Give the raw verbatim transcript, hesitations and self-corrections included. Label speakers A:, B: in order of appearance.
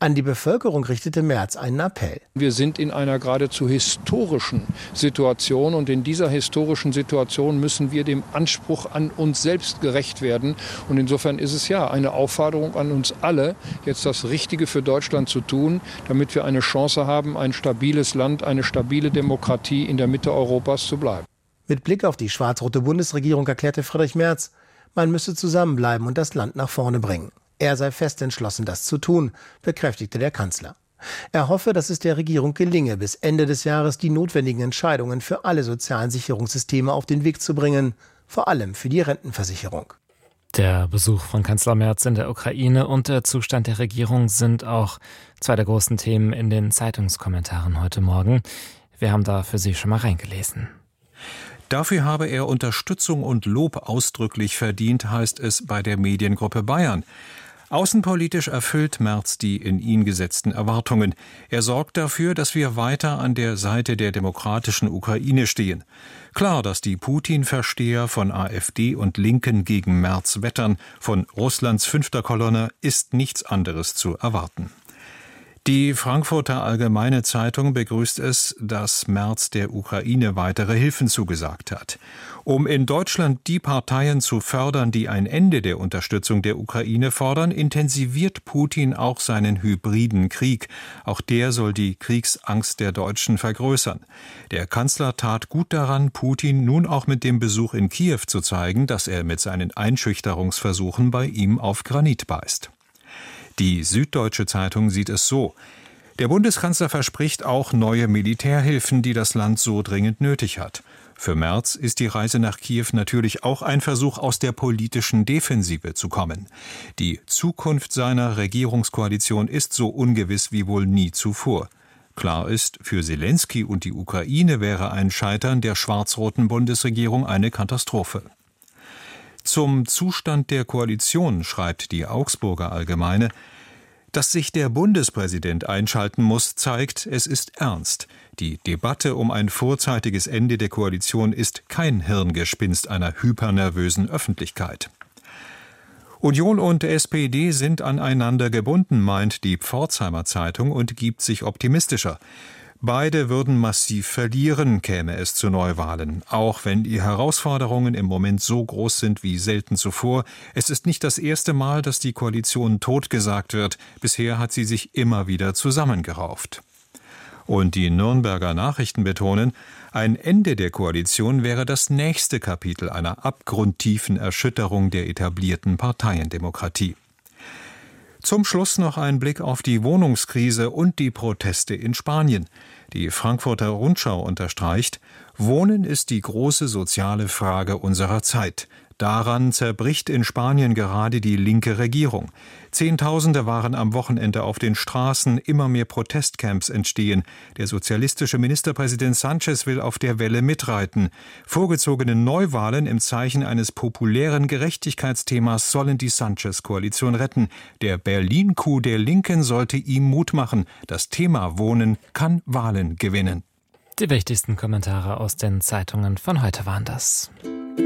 A: An die Bevölkerung richtete Merz einen Appell.
B: Wir sind in einer geradezu historischen Situation und in dieser historischen Situation müssen wir dem Anspruch an uns selbst gerecht werden. Und insofern ist es ja eine Aufforderung an uns alle, jetzt das Richtige für Deutschland zu tun, damit wir eine Chance haben, ein stabiles Land, eine stabile Demokratie in der Mitte Europas zu bleiben.
A: Mit Blick auf die schwarz-rote Bundesregierung erklärte Friedrich Merz, man müsse zusammenbleiben und das Land nach vorne bringen. Er sei fest entschlossen, das zu tun, bekräftigte der Kanzler. Er hoffe, dass es der Regierung gelinge, bis Ende des Jahres die notwendigen Entscheidungen für alle sozialen Sicherungssysteme auf den Weg zu bringen, vor allem für die Rentenversicherung.
C: Der Besuch von Kanzler Merz in der Ukraine und der Zustand der Regierung sind auch zwei der großen Themen in den Zeitungskommentaren heute Morgen. Wir haben da für Sie schon mal reingelesen.
D: Dafür habe er Unterstützung und Lob ausdrücklich verdient, heißt es bei der Mediengruppe Bayern. Außenpolitisch erfüllt Merz die in ihn gesetzten Erwartungen. Er sorgt dafür, dass wir weiter an der Seite der demokratischen Ukraine stehen. Klar, dass die Putin-Versteher von AfD und Linken gegen Merz wettern, von Russlands fünfter Kolonne ist nichts anderes zu erwarten. Die Frankfurter Allgemeine Zeitung begrüßt es, dass Merz der Ukraine weitere Hilfen zugesagt hat. Um in Deutschland die Parteien zu fördern, die ein Ende der Unterstützung der Ukraine fordern, intensiviert Putin auch seinen hybriden Krieg. Auch der soll die Kriegsangst der Deutschen vergrößern. Der Kanzler tat gut daran, Putin nun auch mit dem Besuch in Kiew zu zeigen, dass er mit seinen Einschüchterungsversuchen bei ihm auf Granit beißt. Die Süddeutsche Zeitung sieht es so: Der Bundeskanzler verspricht auch neue Militärhilfen, die das Land so dringend nötig hat. Für Merz ist die Reise nach Kiew natürlich auch ein Versuch, aus der politischen Defensive zu kommen. Die Zukunft seiner Regierungskoalition ist so ungewiss wie wohl nie zuvor. Klar ist, für Selenskyj und die Ukraine wäre ein Scheitern der schwarz-roten Bundesregierung eine Katastrophe. Zum Zustand der Koalition schreibt die Augsburger Allgemeine: Dass sich der Bundespräsident einschalten muss, zeigt, es ist ernst. Die Debatte um ein vorzeitiges Ende der Koalition ist kein Hirngespinst einer hypernervösen Öffentlichkeit. Union und S P D sind aneinander gebunden, meint die Pforzheimer Zeitung und gibt sich optimistischer. Beide würden massiv verlieren, käme es zu Neuwahlen. Auch wenn die Herausforderungen im Moment so groß sind wie selten zuvor. Es ist nicht das erste Mal, dass die Koalition totgesagt wird. Bisher hat sie sich immer wieder zusammengerauft. Und die Nürnberger Nachrichten betonen, ein Ende der Koalition wäre das nächste Kapitel einer abgrundtiefen Erschütterung der etablierten Parteiendemokratie. Zum Schluss noch ein Blick auf die Wohnungskrise und die Proteste in Spanien. Die Frankfurter Rundschau unterstreicht: Wohnen ist die große soziale Frage unserer Zeit. Daran zerbricht in Spanien gerade die linke Regierung. Zehntausende waren am Wochenende auf den Straßen, immer mehr Protestcamps entstehen. Der sozialistische Ministerpräsident Sánchez will auf der Welle mitreiten. Vorgezogene Neuwahlen im Zeichen eines populären Gerechtigkeitsthemas sollen die Sánchez-Koalition retten. Der Berlin-Coup der Linken sollte ihm Mut machen. Das Thema Wohnen kann Wahlen gewinnen.
C: Die wichtigsten Kommentare aus den Zeitungen von heute waren das.